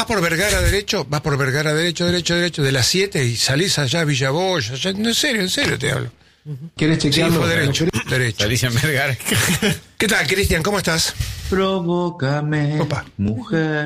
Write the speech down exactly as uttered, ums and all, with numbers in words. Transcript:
por Vergara derecho, vas por Vergara derecho, derecho, derecho, de las siete y salís allá a Villaboya, allá, no, en serio, en serio te hablo. ¿Quieres chequearlo? Sí, fue derecho, derecho. Salís en Vergara. ¿Qué tal, Cristian? ¿Cómo estás? Provócame, Opa. mujer.